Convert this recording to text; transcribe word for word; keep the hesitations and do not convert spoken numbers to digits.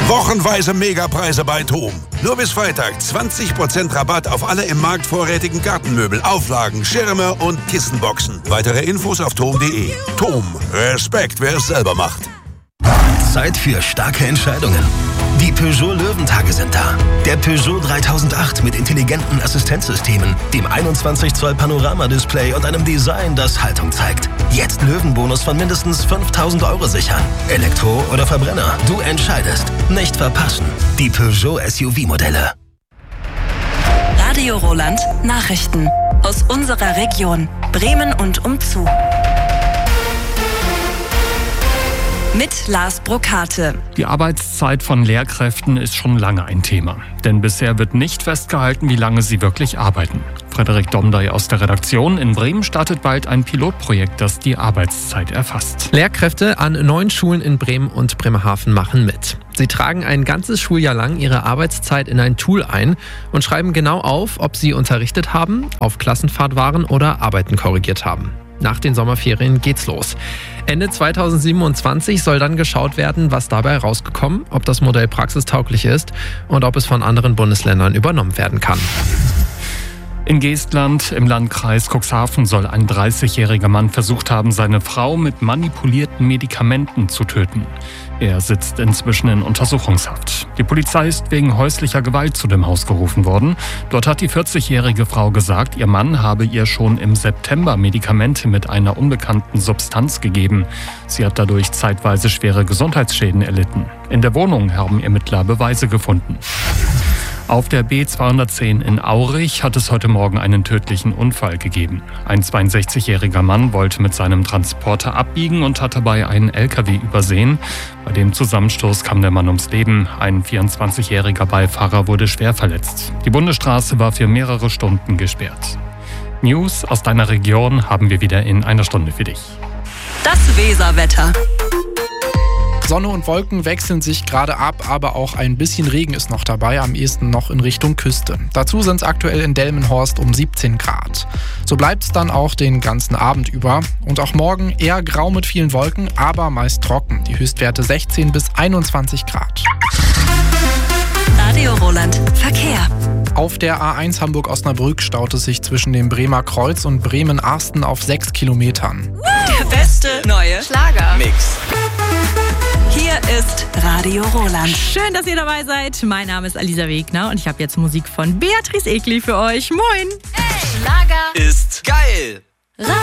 Wochenweise Megapreise bei TOM. Nur bis Freitag zwanzig Prozent Rabatt auf alle im Markt vorrätigen Gartenmöbel, Auflagen, Schirme und Kissenboxen. Weitere Infos auf tom punkt de. TOM. Respekt, wer es selber macht. Zeit für starke Entscheidungen. Die Peugeot Löwentage sind da. Der Peugeot dreitausendacht mit intelligenten Assistenzsystemen, dem einundzwanzig Zoll Panoramadisplay und einem Design, das Haltung zeigt. Jetzt Löwenbonus von mindestens fünftausend Euro sichern. Elektro oder Verbrenner, du entscheidest. Nicht verpassen. Die Peugeot S U V-Modelle. Radio Roland Nachrichten aus unserer Region Bremen und umzu. Mit Lars Brokate. Die Arbeitszeit von Lehrkräften ist schon lange ein Thema. Denn bisher wird nicht festgehalten, wie lange sie wirklich arbeiten. Frederik Domdey aus der Redaktion. In Bremen startet bald ein Pilotprojekt, das die Arbeitszeit erfasst. Lehrkräfte an neun Schulen in Bremen und Bremerhaven machen mit. Sie tragen ein ganzes Schuljahr lang ihre Arbeitszeit in ein Tool ein und schreiben genau auf, ob sie unterrichtet haben, auf Klassenfahrt waren oder Arbeiten korrigiert haben. Nach den Sommerferien geht's los. Ende zweitausendsiebenundzwanzig soll dann geschaut werden, was dabei rausgekommen, ob das Modell praxistauglich ist und ob es von anderen Bundesländern übernommen werden kann. In Geestland im Landkreis Cuxhaven soll ein dreißigjähriger Mann versucht haben, seine Frau mit manipulierten Medikamenten zu töten. Er sitzt inzwischen in Untersuchungshaft. Die Polizei ist wegen häuslicher Gewalt zu dem Haus gerufen worden. Dort hat die vierzigjährige Frau gesagt, ihr Mann habe ihr schon im September Medikamente mit einer unbekannten Substanz gegeben. Sie hat dadurch zeitweise schwere Gesundheitsschäden erlitten. In der Wohnung haben Ermittler Beweise gefunden. Auf der B zweihundertzehn in Aurich hat es heute Morgen einen tödlichen Unfall gegeben. Ein zweiundsechzigjähriger Mann wollte mit seinem Transporter abbiegen und hat dabei einen L K W übersehen. Bei dem Zusammenstoß kam der Mann ums Leben. Ein vierundzwanzigjähriger Beifahrer wurde schwer verletzt. Die Bundesstraße war für mehrere Stunden gesperrt. News aus deiner Region haben wir wieder in einer Stunde für dich. Das Weserwetter. Sonne und Wolken wechseln sich gerade ab, aber auch ein bisschen Regen ist noch dabei, am ehesten noch in Richtung Küste. Dazu sind es aktuell in Delmenhorst um siebzehn Grad. So bleibt es dann auch den ganzen Abend über. Und auch morgen eher grau mit vielen Wolken, aber meist trocken. Die Höchstwerte sechzehn bis einundzwanzig Grad. Radio Roland Verkehr. Auf der A eins Hamburg-Osnabrück staut es sich zwischen dem Bremer Kreuz und Bremen-Arsten auf sechs Kilometern. Der beste neue Schlager-Mix. Hier ist Radio Roland. Schön, dass ihr dabei seid. Mein Name ist Alisa Wegner und ich habe jetzt Musik von Beatrice Egli für euch. Moin! Hey, Schlager ist geil!